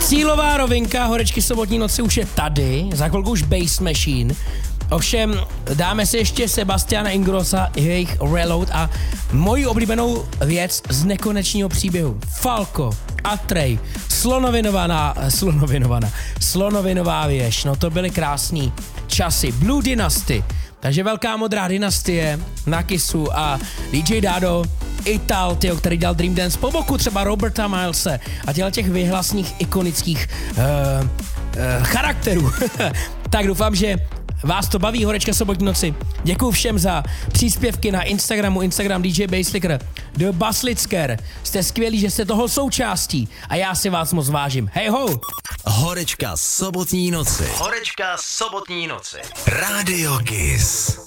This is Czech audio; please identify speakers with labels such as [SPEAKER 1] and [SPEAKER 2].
[SPEAKER 1] Cílová rovinka Horečky sobotní noci už je tady, za chvilku už Bass Machine. Ovšem dáme si ještě Sebastiana Ingrossa, jejich Reload a moji oblíbenou věc z nekonečního příběhu. Falco, Atrej, Slonovinová věž, no to byly krásný časy. Blue Dynasty, takže velká modrá dynastie na Kissu a DJ Dado, Ital, tyjo, který dělal Dream Dance po boku třeba Roberta Milese a těch vyhlasných ikonických charakterů. Tak doufám, že vás to baví, Horečka sobotní noci. Děkuju všem za příspěvky na Instagramu, Instagram DJ Basslicker, The Basslicker. Jste skvělí, že jste toho součástí a já si vás moc vážím. Hej ho!
[SPEAKER 2] Horečka sobotní noci. Rádio Kiss.